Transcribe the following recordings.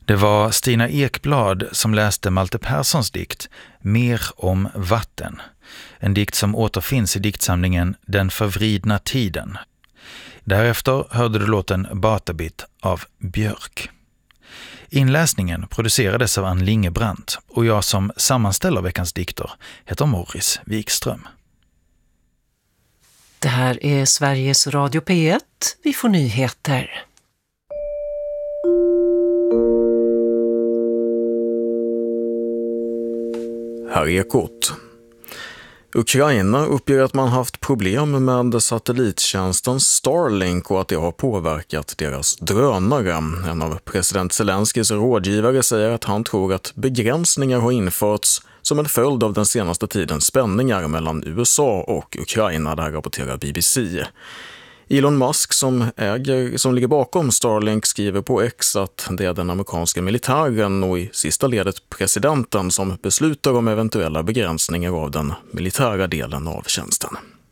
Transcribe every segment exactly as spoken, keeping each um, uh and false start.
Det var Stina Ekblad som läste Malte Perssons dikt Mer om vatten. En dikt som återfinns i diktsamlingen Den förvridna tiden. Därefter hörde du låten Batabit av Björk. Inläsningen producerades av Ann Lingebrandt och jag som sammanställer veckans dikter heter Morris Wikström. Det här är Sveriges Radio P ett. Vi får nyheter. Här är Ekot. Ukraina uppger att man haft problem med satellittjänsten Starlink och att det har påverkat deras drönare. En av president Zelenskys rådgivare säger att han tror att begränsningar har införts som en följd av den senaste tidens spänningar mellan U S A och Ukraina, där rapporterar B B C. Elon Musk som, äger, som ligger bakom Starlink skriver på X att det är den amerikanska militären och i sista ledet presidenten som beslutar om eventuella begränsningar av den militära delen av tjänsten.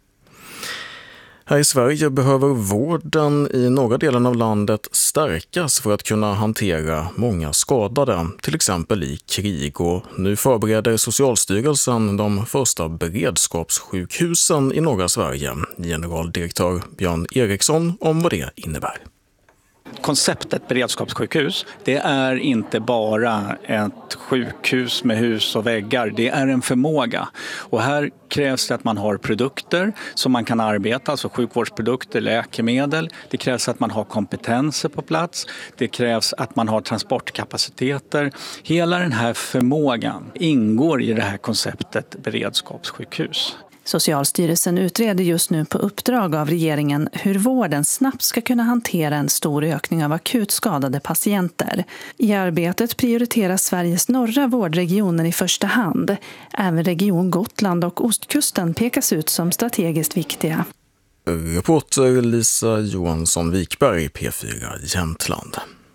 Här i Sverige behöver vården i norra delen av landet stärkas för att kunna hantera många skadade, till exempel i krig. Och nu förbereder Socialstyrelsen de första beredskapssjukhusen i norra Sverige. Generaldirektör Björn Eriksson om vad det innebär. Konceptet beredskapssjukhus, det är inte bara ett sjukhus med hus och väggar, det är en förmåga. Och här krävs det att man har produkter som man kan arbeta, alltså sjukvårdsprodukter, läkemedel. Det krävs att man har kompetenser på plats. Det krävs att man har transportkapaciteter. Hela den här förmågan ingår i det här konceptet beredskapssjukhus. Socialstyrelsen utreder just nu på uppdrag av regeringen hur vården snabbt ska kunna hantera en stor ökning av akut skadade patienter. I arbetet prioriteras Sveriges norra vårdregioner i första hand. Även region Gotland och ostkusten pekas ut som strategiskt viktiga. Reporter Lisa Johansson Wikberg, P fyra Jämtland.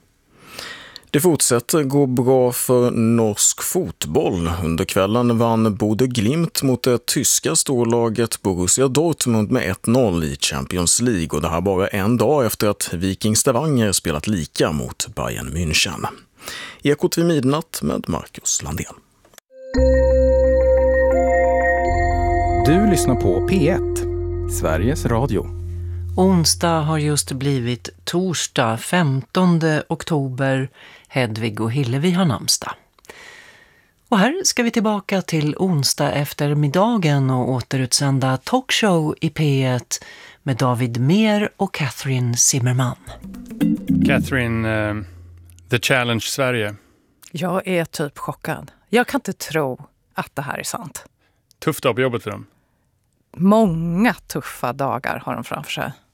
Det fortsätter gå bra för norsk fotboll. Under kvällen vann Bodø Glimt mot det tyska storlaget Borussia Dortmund med ett noll i Champions League. Och det här bara en dag efter att Viking Stavanger spelat lika mot Bayern München. Ekot vid midnatt med Marcus Landén. Du lyssnar på P ett, Sveriges Radio. Onsdag har just blivit torsdag, femtonde oktober. Hedvig och Hillevi har namnsdag. Och här ska vi tillbaka till onsdag eftermiddagen och återutsända talkshow i P ett med David Mer och Catherine Zimmerman. Catherine, uh, The Challenge Sverige. Jag är typ chockad. Jag kan inte tro att det här är sant. Tufft dag på jobbet för dem. Många tuffa dagar har de framför sig.